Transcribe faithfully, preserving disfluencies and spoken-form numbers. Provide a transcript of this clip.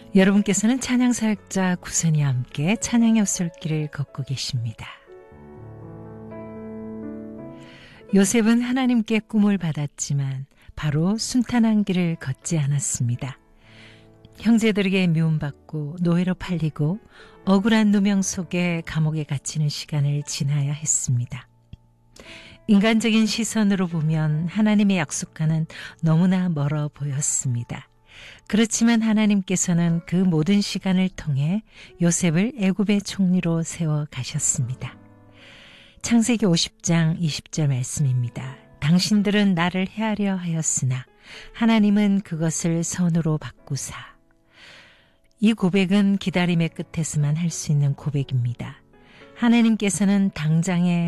여러분께서는 찬양사역자 구선이와 함께 찬양의 오솔길을 걷고 계십니다. 요셉은 하나님께 꿈을 받았지만 바로 순탄한 길을 걷지 않았습니다. 형제들에게 미움받고 노예로 팔리고 억울한 누명 속에 감옥에 갇히는 시간을 지나야 했습니다. 인간적인 시선으로 보면 하나님의 약속과는 너무나 멀어 보였습니다. 그렇지만 하나님께서는 그 모든 시간을 통해 요셉을 애굽의 총리로 세워 가셨습니다. 창세기 오십 장 이십 절 말씀입니다. 당신들은 나를 해하려 하였으나 하나님은 그것을 선으로 바꾸사. 이 고백은 기다림의 끝에서만 할 수 있는 고백입니다. 하나님께서는 당장의